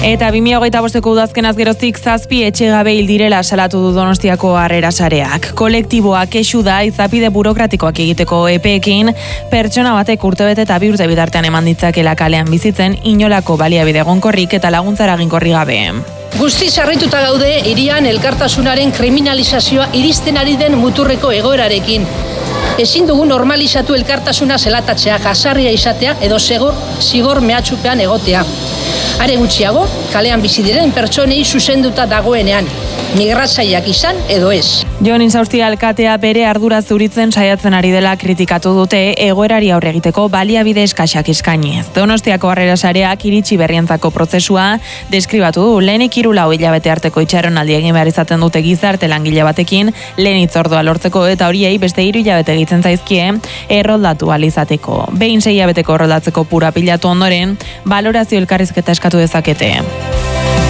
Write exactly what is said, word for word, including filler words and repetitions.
Eta bi mila hogeita bosteko udazkenaz geroztik zazpi etxegabe hil direla salatu du Donostiako Harrera Sareak. Kolektiboa kexu da izapide burokratikoak egiteko epeekin, pertsona batek urtebete eta bi urte bitartean eman ditzakela kalean bizitzen inolako baliabide egonkorrik eta laguntza eraginkorrik gabe. Guztiz harrituta gaude hirian elkartasunaren kriminalizazioa iristen ari den muturreko egoerarekin. Ezin dugu normalizatu elkartasuna zelatatzea, jasarria izatea edo zigor, zigor mehatxupean egotea. Are gutxiago, kalean bizi diren pertsonei zuzenduta dagoenean, migratzaileak izan edo ez. Jon Insaursti alkatea bere ardura zuritzen saiatzen ari dela kritikatu dute egoerari aurre egiteko baliabide eskasak eskainiz. Donostiako Harrera Sareak iritsi berrientzako prozesua deskribatu du. Lehenik hiru lau hilabete arteko itxaronaldi egin behar izaten dute gizarte langile batekin lehen hitzordua lortzeko eta horiei beste hiru hilabete egiten zaizkie erroldatu ahal izateko. Behin sei hilabeteko erroldatzeko pura pilatu ondoren, balorazio elkarrizketa eskatu dezakete.